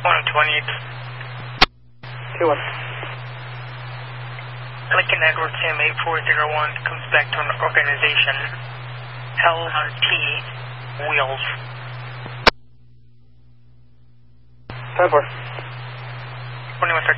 2-1. Lincoln Edward Sam 8401 comes back to an organization. LT Wheels. 10-4. 21